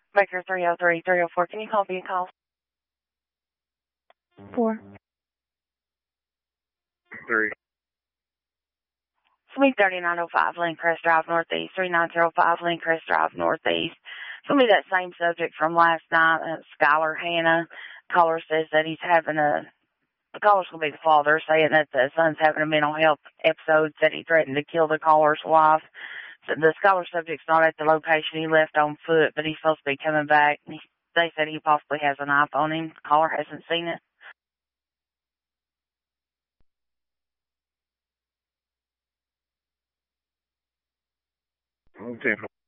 Baker 303-304. Can you call me a call? 4. 3. It's me 3905 Landcrest Drive Northeast, 3905 Landcrest Drive Northeast. It's going to be that same subject from last night. Skylar Hannah. Caller says that he's having the caller's going to be the father, saying that the son's having a mental health episode, said he threatened to kill the caller's wife. So the scholar subject's not at the location. He left on foot, but he's supposed to be coming back. They said he possibly has a knife on him. The caller hasn't seen it. Okay.